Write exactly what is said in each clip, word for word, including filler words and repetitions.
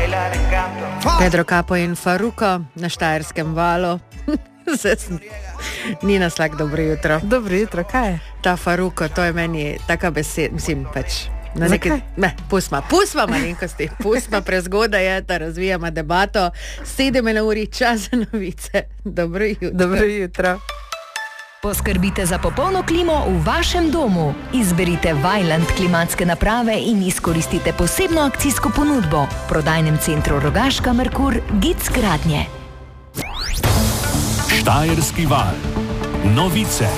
Pedro Capo in Farruko na Štajerskem valu. Ni nas lak, dobro jutro. Dobro jutro, kaj je? Ta Farruko, to je meni taka beseda, mislim, pač. Na neki, ne, pusma, pusma malenkosti, pusma, prezgoda je, da razvijamo debato. Sedem na uri, čas za novice. Dobro jutro. Dobro jutro. Poskrbite za popolno klimo v vašem domu. Izberite Vaillant klimatske naprave in izkoristite posebno akcijsko ponudbo. V prodajnem centru Rogaška Merkur Gic Gradnje. Štajerski val. Novice.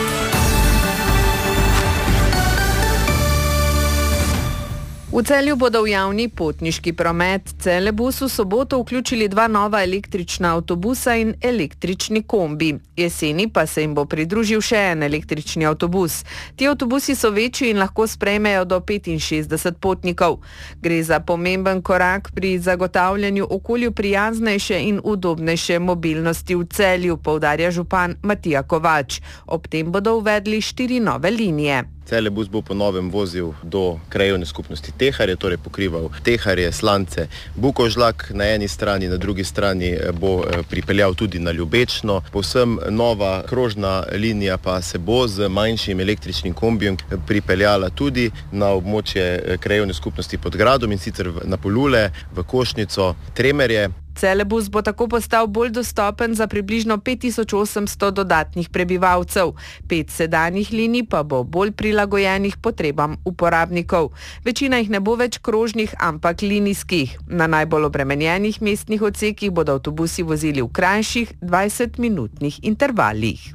V Celju bodo v javni potniški promet Celebus v soboto vključili dva nova električna avtobusa in električni kombi. Jeseni pa se jim bo pridružil še en električni avtobus. Ti avtobusi so večji in lahko sprejmejo do petinšestdeset potnikov. Gre za pomemben korak pri zagotavljanju okolju prijaznejše in udobnejše mobilnosti v Celju, poudarja župan Matija Kovač. Ob tem bodo uvedli štiri nove linije. Celebus bo po novem vozil do krajevne skupnosti Teharje, torej pokrival Teharje, Slance, Bukovžlak na eni strani, na drugi strani bo pripeljal tudi na Ljubečno. Povsem nova krožna linija pa se bo z manjšim električnim kombijem pripeljala tudi na območje krajevne skupnosti pod Gradom, in sicer na Polule, v Košnico, Tremerje. Celebus bo tako postal bolj dostopen za približno pet tisoč osemsto dodatnih prebivalcev. Pet sedanjih linij pa bo bolj prilagojenih potrebam uporabnikov. Večina jih ne bo več krožnih, ampak linijskih. Na najbolj obremenjenih mestnih odsekih bodo avtobusi vozili v krajših dvajsetminutnih intervalih.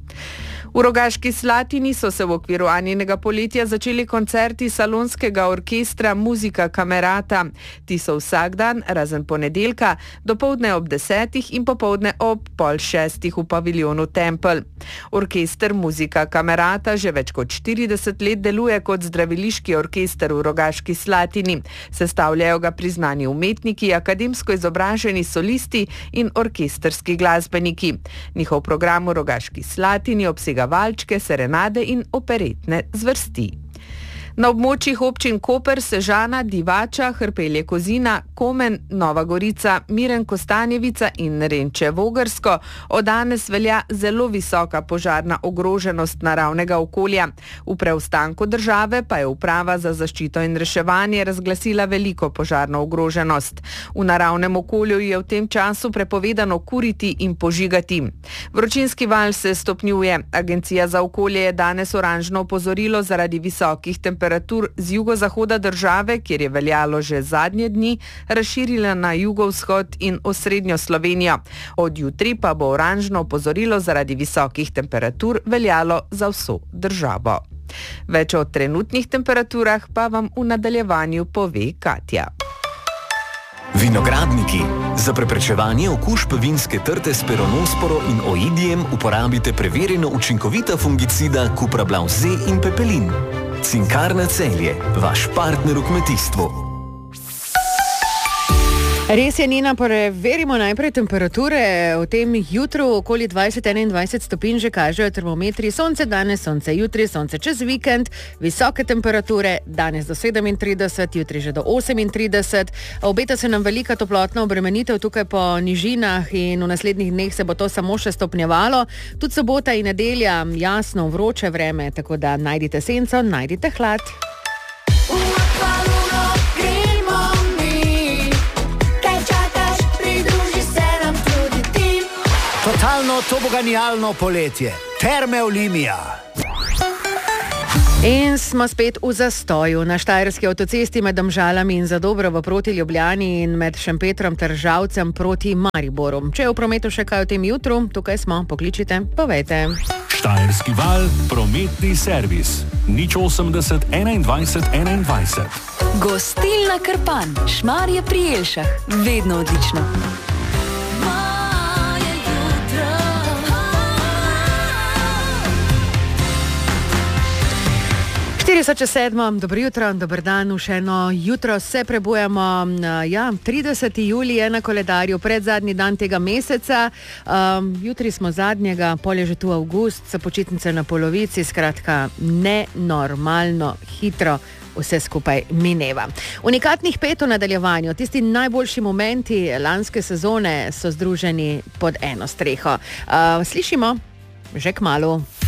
V Rogaški Slatini so se v okviru Anjinega poletja začeli koncerti salonskega orkestra Muzika Kamerata. Ti so vsak dan, razen ponedeljka, dopoldne ob desetih in popoldne ob pol šestih v paviljonu Tempelj. Orkester Muzika Kamerata že več kot štirideset let deluje kot zdraviliški orkester v Rogaški Slatini. Sestavljajo ga priznani umetniki, akademsko izobraženi solisti in orkesterski glasbeniki. Njihov program v Rogaški Slatini obsega valčke, serenade in operetne zvrsti. Na območjih občin Koper, Sežana, Divača, Hrpelje Kozina, Komen, Nova Gorica, Miren Kostanjevica in Renče Vogrsko od danes velja zelo visoka požarna ogroženost naravnega okolja. V preostanku države pa je Uprava za zaščito in reševanje razglasila veliko požarno ogroženost. V naravnem okolju je v tem času prepovedano kuriti in požigati. Vročinski val se stopnjuje. Agencija za okolje je danes oranžno opozorilo zaradi visokih temperatur temperatur z jugozahoda države, kjer je veljalo že zadnje dni, razširila na jugovzhod in osrednjo Slovenijo. Od jutri pa bo oranžno opozorilo zaradi visokih temperatur veljalo za vso državo. Več o trenutnih temperaturah pa vam v nadaljevanju pove Katja. Vinogradniki. Za preprečevanje okužb vinske trte s peronosporo in oidijem uporabite preverjeno učinkovita fungicida Cuprablav Z in Pepelin. Cinkarna Celje, vaš partner v kmetijstvu. Res je, Nina, preverimo najprej temperature. V tem jutru okoli dvajset do enaindvajset stopinj že kažejo termometri. Sonce danes, sonce jutri, sonce čez vikend, visoke temperature, danes do sedemintrideset, jutri že do osemintrideset. Obeta se nam velika toplotna obremenitev tukaj po nižinah in v naslednjih dneh se bo to samo še stopnjevalo. Tudi sobota in nedelja, jasno vroče vreme, tako da najdite senco, najdite hlad. Totalno toboganijalno poletje. Terme Olimia. In smo spet v zastoju na Štajerski avtocesti med Domžalami in Zadobrovo proti Ljubljani in med Šempetrom ter Žalcem proti Mariboru. Če je v prometu še kaj v tem jutru, tukaj smo, pokličite, povejte. Štajerski val, prometni servis. nič osemdeset enaindvajset enaindvajset. Gostilna Krpan, Šmarje pri Jelšah, vedno odlično. štiri so čez sedmo, dobro jutro, dober dan, v še eno jutro se prebujamo, ja, trideseti julij je na koledarju, predzadnji dan tega meseca, um, jutri smo zadnjega, pol je že tu avgust, so počitnice na polovici, skratka nenormalno hitro vse skupaj mineva. Unikatnih pet v nadaljevanju, tisti najboljši momenti lanske sezone so združeni pod eno streho. Uh, slišimo že kmalu.